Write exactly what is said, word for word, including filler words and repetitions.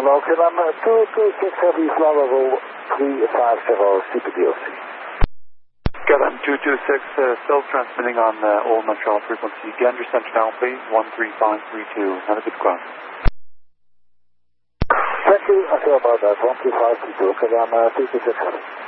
Hello, can I uh, two two six Heavy Flammable three five zero C P D O C. Kevin two two six, uh, still transmitting on uh, Old Montreal frequency. Gander Center now, please, one three five three two. Have a good cross. Thank you, I feel about that, one three five three two, can I uh, two two six Heavy.